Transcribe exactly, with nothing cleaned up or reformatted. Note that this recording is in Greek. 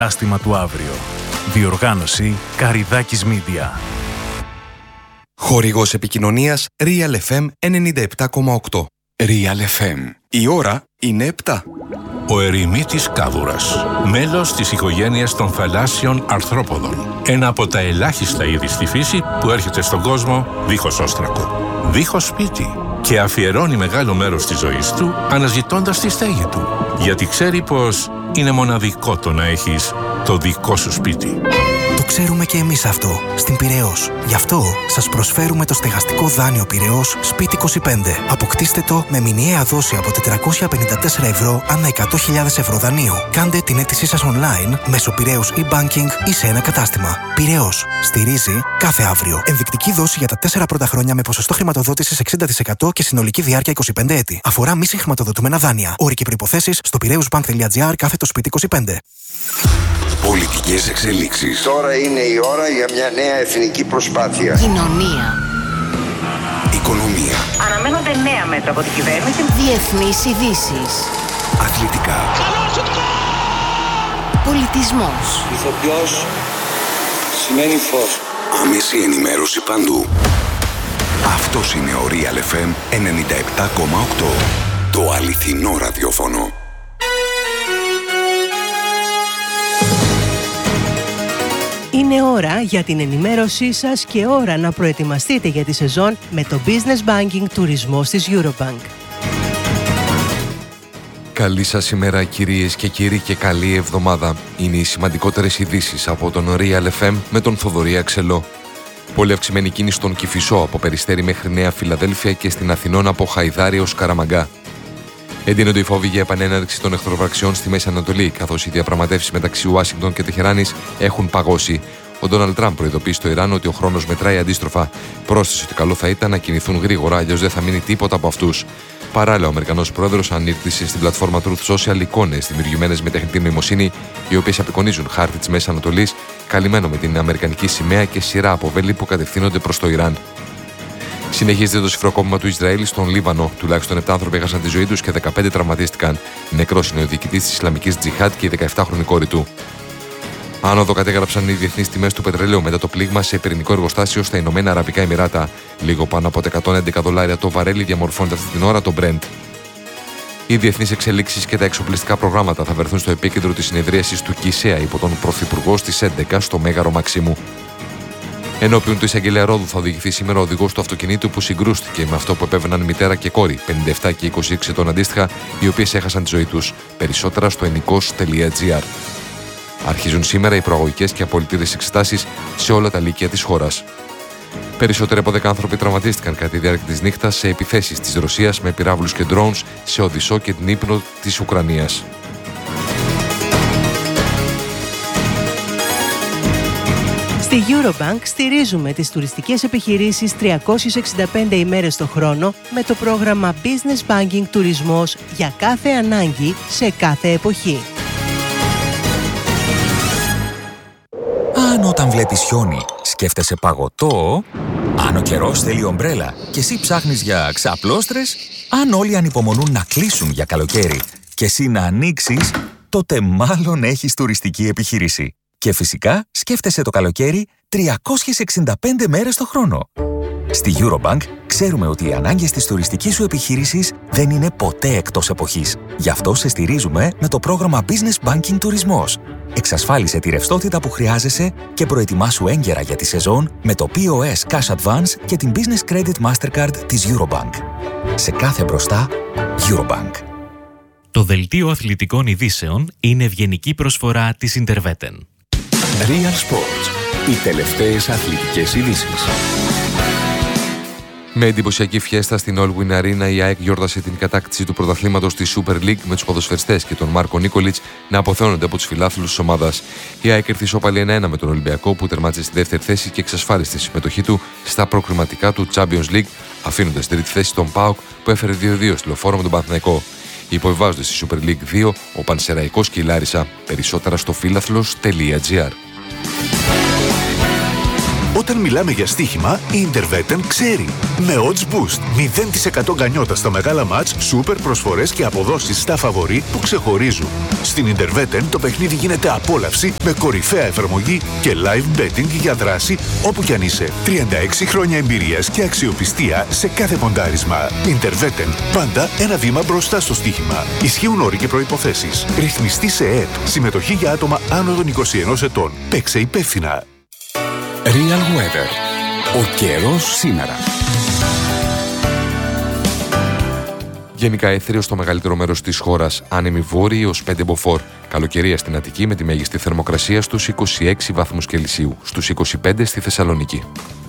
Άστημα του αύριο. Διοργάνωση Καριδάκης Μίντια. Χορηγός επικοινωνίας Real εφ εμ ενενήντα επτά κόμμα οκτώ. Real εφ εμ. Η ώρα είναι επτά. Ο ερημίτης κάδουρας, μέλος της οικογένειας των θαλάσσιων αρθρόποδων. Ένα από τα ελάχιστα είδη στη φύση που έρχεται στον κόσμο δίχως όστρακο, δίχως σπίτι και αφιερώνει μεγάλο μέρος της ζωής του αναζητώντας τη στέγη του. Γιατί ξέρει πως είναι μοναδικό το να έχεις το δικό σου σπίτι. Το ξέρουμε και εμείς αυτό, στην Πειραιώς. Γι' αυτό σας προσφέρουμε το στεγαστικό δάνειο Πειραιώς Σπίτι είκοσι πέντε. Αποκτήστε το με μηνιαία δόση από τετρακόσια πενήντα τέσσερα ευρώ ανά εκατό χιλιάδες ευρώ δανείου. Κάντε την αίτησή σας online μέσω Πειραιώς e-banking ή σε ένα κατάστημα. Πειραιώς. Στηρίζει κάθε αύριο. Ενδεικτική δόση για τα τέσσερα πρώτα χρόνια με ποσοστό χρηματοδότησης εξήντα τοις εκατό και συνολική διάρκεια είκοσι πέντε έτη. Αφορά μη συγχρηματοδοτούμενα δάνεια. Όροι και προϋποθέσεις στο πειραιώσbank.gr κάθετο σπίτι είκοσι πέντε. Πολιτικές εξελίξεις. Τώρα είναι η ώρα για μια νέα εθνική προσπάθεια. Κοινωνία. Οικονομία. Αναμένονται νέα μέτρα από την κυβέρνηση. Διεθνείς ειδήσεις. Αθλητικά. Πολιτισμός. Ηθοποιός σημαίνει φως. Άμεση ενημέρωση παντού. Αυτός είναι ο Real εφ εμ ενενήντα επτά κόμμα οκτώ. Το αληθινό ραδιόφωνο. Είναι ώρα για την ενημέρωσή σας και ώρα να προετοιμαστείτε για τη σεζόν με το Business Banking τουρισμός της Eurobank. Καλή σας ημέρα κυρίες και κύριοι και καλή εβδομάδα. Είναι οι σημαντικότερες ειδήσεις από τον Real εφ εμ με τον Θοδωρή Αξελό. Πολύ αυξημένη κίνηση στον Κηφισό από Περιστέρι μέχρι Νέα Φιλαδέλφια και στην Αθηνών από Χαϊδάρι ως Καραμαγκά. Εντείνονται οι φόβοι για επανέναρξη των εχθροπραξιών στη Μέση Ανατολή, καθώς οι διαπραγματεύσεις μεταξύ Ουάσιγκτον και Τεχεράνης έχουν παγώσει. Ο Ντόναλντ Τραμπ προειδοποίησε στο Ιράν ότι ο χρόνος μετράει αντίστροφα. Πρόσθεσε ότι καλό θα ήταν να κινηθούν γρήγορα, αλλιώς δεν θα μείνει τίποτα από αυτούς. Παράλληλα, ο Αμερικανός πρόεδρος ανήρτησε στην πλατφόρμα Truth Social εικόνες δημιουργημένες με τεχνητή νοημοσύνη, οι οποίες απεικονίζουν χάρτη της Μέσης Ανατολής, καλυμμένο με την αμερικανική σημαία και σειρά από βέλη που κατευθύνονται προς το Ιράν. Συνεχίζεται το σφυροκόπημα του Ισραήλ στον Λίβανο. Τουλάχιστον επτά άνθρωποι έχασαν τη ζωή τους και δεκαπέντε τραυματίστηκαν. Νεκρός είναι ο διοικητής της Ισλαμικής Τζιχάντ και η δεκαεπτάχρονη κόρη του. Άνοδο κατέγραψαν οι διεθνείς τιμές του πετρελαίου μετά το πλήγμα σε πυρηνικό εργοστάσιο στα Ηνωμένα Αραβικά Εμιράτα. Λίγο πάνω από τα εκατόν έντεκα δολάρια το βαρέλι διαμορφώνεται αυτή την ώρα το Brent. Οι διεθνείς εξελίξεις και τα εξοπλιστικά προγράμματα θα βρεθούν στο επίκεντρο της συνεδρίασης του ΚΙΣΕΑ υπό τον Πρωθυπουργό στις έντεκα στο Μέγαρο Μαξίμου. Ενώπιον του εισαγγελέα Ρόδου θα οδηγηθεί σήμερα ο οδηγός του αυτοκινήτου που συγκρούστηκε με αυτό που επέβαιναν μητέρα και κόρη, πενήντα επτά και είκοσι έξι ετών αντίστοιχα, οι οποίες έχασαν τη ζωή τους. Περισσότερα στο ενικός τελεία τζι άρ. Αρχίζουν σήμερα οι προαγωγικές και απολυτήρες εξετάσεις σε όλα τα λύκεια της χώρας. Περισσότεροι από δέκα άνθρωποι τραυματίστηκαν κατά τη διάρκεια της νύχτας σε επιθέσεις της Ρωσίας με πυράβλους και drones σε Οδυσσό και την Ύπνο της Ουκρανίας. Στη Eurobank στηρίζουμε τις τουριστικές επιχειρήσεις τριακόσιες εξήντα πέντε ημέρες το χρόνο με το πρόγραμμα Business Banking Τουρισμός για κάθε ανάγκη σε κάθε εποχή. Αν όταν βλέπεις χιόνι σκέφτεσαι παγωτό, αν ο καιρός θέλει ομπρέλα και εσύ ψάχνεις για ξαπλώστρες, αν όλοι ανυπομονούν να κλείσουν για καλοκαίρι και εσύ να ανοίξεις, τότε μάλλον έχεις τουριστική επιχείρηση. Και φυσικά σκέφτεσαι το καλοκαίρι τριακόσιες εξήντα πέντε μέρες το χρόνο. Στη Eurobank ξέρουμε ότι οι ανάγκες της τουριστικής σου επιχείρησης δεν είναι ποτέ εκτός εποχής. Γι' αυτό σε στηρίζουμε με το πρόγραμμα Business Banking Τουρισμός. Εξασφάλισε τη ρευστότητα που χρειάζεσαι και προετοιμάσου έγκαιρα για τη σεζόν με το πι ο ες Cash Advance και την Business Credit Mastercard της Eurobank. Σε κάθε μπροστά, Eurobank. Το δελτίο αθλητικών ειδήσεων είναι ευγενική προσφορά της Interveten. Real Sports. Οι τελευταίες αθλητικές ειδήσεις. Με εντυπωσιακή φιέστα στην All-Win Arena, η ΑΕΚ γιόρτασε την κατάκτηση του πρωταθλήματος της Super League με τους ποδοσφαιριστές και τον Μάρκο Νίκολιτς να αποθεώνονται από τους φιλάθλους της ομάδας. Η ΑΕΚ ήρθε ισόπαλη ένα ένα με τον Ολυμπιακό που τερμάτισε στη δεύτερη θέση και εξασφάλισε τη συμμετοχή του στα προκριματικά του Champions League, αφήνοντας στη τρίτη θέση τον ΠΑΟΚ που έφερε δύο δύο στη Λεωφόρο με τον Παναθηναϊκό. Υποβιβάζονται στη Super League δύο ο Πανσεραϊκός και η Λάρισα. Περισσότερα στο φίλαθλος τελεία τζι άρ. Όταν μιλάμε για στοίχημα, η Interveten ξέρει. Με odds boost, μηδέν τοις εκατό γκανιότα στα μεγάλα μάτς, σούπερ προσφορές και αποδόσεις στα φαβορί που ξεχωρίζουν. Στην Interveten το παιχνίδι γίνεται απόλαυση με κορυφαία εφαρμογή και live betting για δράση όπου κι αν είσαι. τριάντα έξι χρόνια εμπειρίας και αξιοπιστία σε κάθε ποντάρισμα. Interveten, πάντα ένα βήμα μπροστά στο στοίχημα. Ισχύουν όροι και προϋποθέσεις. Ρυθμιστή σε ΕΕΠ. Συμμετοχή για άτομα άνω των είκοσι ενός ετών. Παίξε υπεύθυνα. Real Weather. Ο καιρός σήμερα. Γενικά έθριο στο μεγαλύτερο μέρος της χώρας, άνεμη βόρειοι ως πέντε μποφόρ. Καλοκαιρία στην Αττική με τη μέγιστη θερμοκρασία στους είκοσι έξι βαθμούς Κελσίου, στους είκοσι πέντε στη Θεσσαλονίκη.